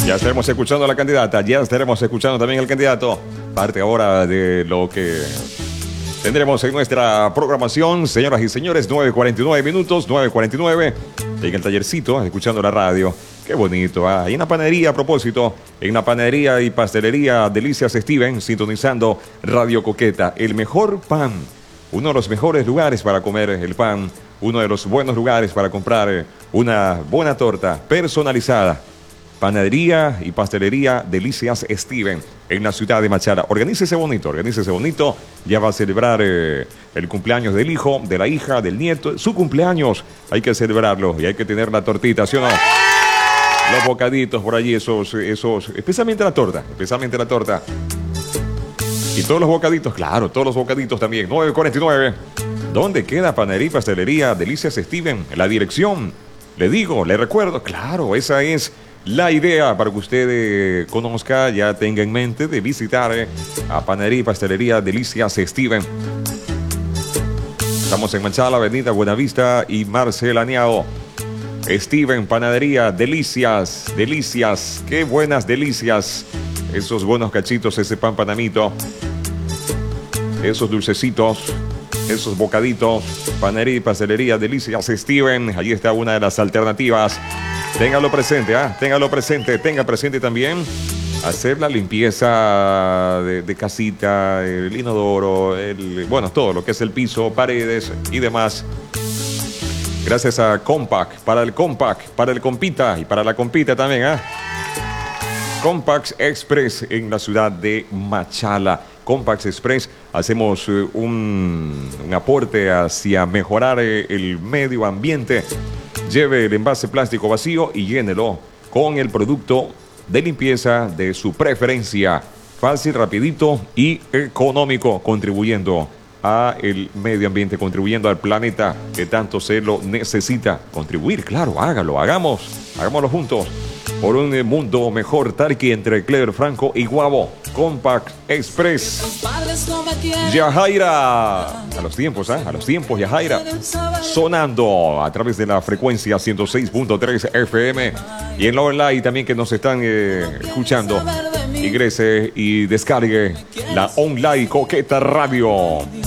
Ya estaremos escuchando a la candidata, ya estaremos escuchando también al candidato. Parte ahora de lo que tendremos en nuestra programación, señoras y señores, 9:49 minutos, 9:49, en el tallercito, escuchando la radio. Qué bonito, ¿ah? Y en la panadería, a propósito, en la panadería y pastelería Delicias Steven, sintonizando Radio Coqueta, el mejor pan, uno de los mejores lugares para comer el pan, uno de los buenos lugares para comprar una buena torta personalizada. Panadería y pastelería Delicias Steven en la ciudad de Machala. Organícese bonito. Ya va a celebrar el cumpleaños del hijo, de la hija, del nieto. Su cumpleaños hay que celebrarlo y hay que tener la tortita, ¿sí o no? Los bocaditos por allí, esos, especialmente la torta. Y todos los bocaditos, claro, todos los bocaditos también. 9:49. ¿Dónde queda Panadería y Pastelería Delicias Steven? La dirección, le digo, le recuerdo, claro, esa es la idea para que usted conozca, ya tenga en mente de visitar a Panadería y Pastelería Delicias Steven. Estamos en Machala, Avenida Buenavista y Marcelaniao. Steven, Panadería, delicias, qué buenas delicias. Esos buenos cachitos, ese pan panamito, esos dulcecitos, esos bocaditos. Panadería y Pastelería Delicias Steven, allí está una de las alternativas. Téngalo presente, tenga presente también hacer la limpieza de casita, el inodoro, todo lo que es el piso, paredes y demás. Gracias a Compact, para el compita y para la compita también, Compact Express en la ciudad de Machala. Compact Express, hacemos un aporte hacia mejorar el medio ambiente. Lleve el envase plástico vacío y llénelo con el producto de limpieza de su preferencia. Fácil, rapidito y económico, contribuyendo a el medio ambiente, contribuyendo al planeta que tanto se lo necesita. Contribuir, claro, hagámoslo juntos por un mundo mejor. Tarqui entre Clever Franco y Guavo. Compact Express. Yajaira, a los tiempos, Yajaira, sonando a través de la frecuencia 106.3 FM y en la online también que nos están escuchando. Ingrese y descargue la online Coqueta Radio.